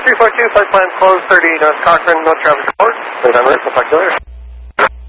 342, flight plan closed, 30 North Cochrane, no traffic report. Please on route, we'll talk to you later.